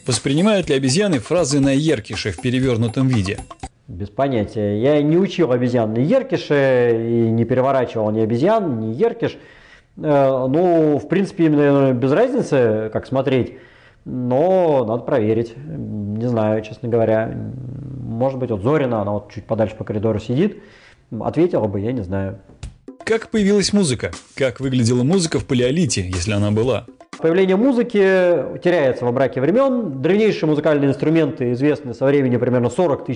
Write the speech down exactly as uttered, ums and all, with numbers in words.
Воспринимают ли обезьяны фразы на еркише в перевернутом виде? Без понятия. Я не учил обезьян ни еркише, и не переворачивал ни обезьян, ни еркиш. Ну, в принципе, им, наверное, без разницы, как смотреть, но надо проверить. Не знаю, честно говоря. Может быть, вот Зорина, она вот чуть подальше по коридору сидит, ответила бы, я не знаю. Как появилась музыка? Как выглядела музыка в палеолите, если она была? Появление музыки теряется во мраке времен. Древнейшие музыкальные инструменты известны со времени примерно сорок тысяч